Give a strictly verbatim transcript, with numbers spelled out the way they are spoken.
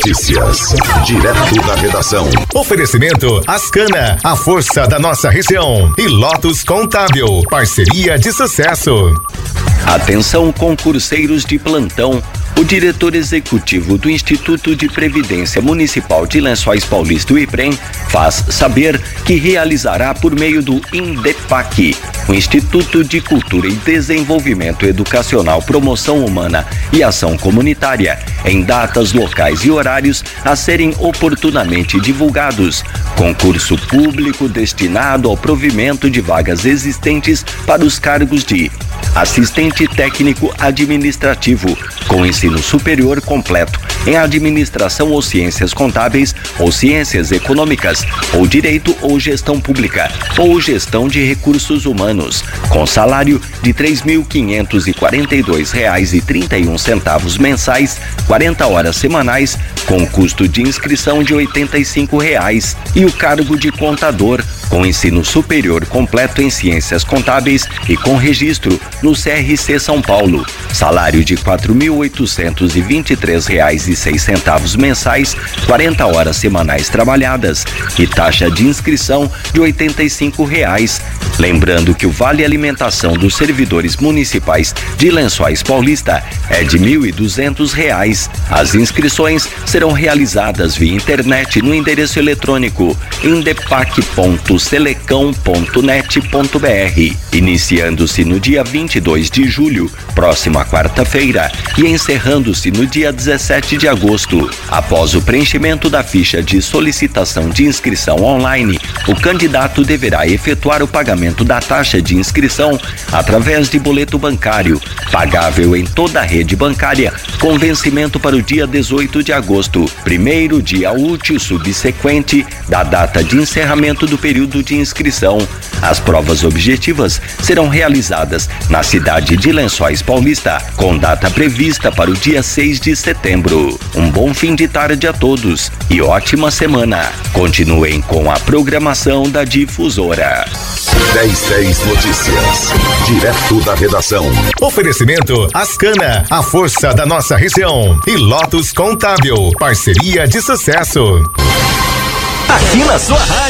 Notícias, direto da redação. Oferecimento Ascana, a força da nossa região. E Lotus Contábil, parceria de sucesso. Atenção, concurseiros de plantão. O diretor executivo do Instituto de Previdência Municipal de Lençóis Paulista, o IPREM, faz saber que realizará por meio do INDEPAC, o Instituto de Cultura e Desenvolvimento Educacional, Promoção Humana e Ação Comunitária, em datas, locais e horários a serem oportunamente divulgados, concurso público destinado ao provimento de vagas existentes para os cargos de assistente técnico administrativo, com ensino superior completo em administração ou ciências contábeis ou ciências econômicas, ou direito ou gestão pública, ou gestão de recursos humanos, com salário de três mil quinhentos e quarenta e dois reais e trinta e um centavos mensais, quarenta horas semanais, com custo de inscrição de oitenta e cinco reais, e o cargo de contador, com ensino superior completo em ciências contábeis e com registro no C R C São Paulo, salário de quatro mil oitocentos e vinte e três reais e seis centavos mensais, quarenta horas semanais trabalhadas e taxa de inscrição de oitenta e cinco reais. Lembrando que o vale alimentação dos servidores municipais de Lençóis Paulista é de mil e duzentos reais. As inscrições serão realizadas via internet no endereço eletrônico indepac ponto selecão ponto net ponto br, iniciando-se no dia vinte e dois de julho, próxima quarta-feira, e encerrando-se no dia dezessete de agosto. Após o preenchimento da ficha de solicitação de inscrição online, o candidato deverá efetuar o pagamento da taxa de inscrição através de boleto bancário, pagável em toda a rede bancária, com vencimento para o dia dezoito de agosto, primeiro dia útil subsequente da data de encerramento do período de inscrição. As provas objetivas serão realizadas na cidade de Lençóis Paulista, com data prevista para o dia seis de setembro. Um bom fim de tarde a todos e ótima semana. Continuem com a programação da Difusora. dez dez Notícias, direto da redação. Oferecimento Ascana, a força da nossa região. E Lotus Contábil, parceria de sucesso. Aqui na sua rádio.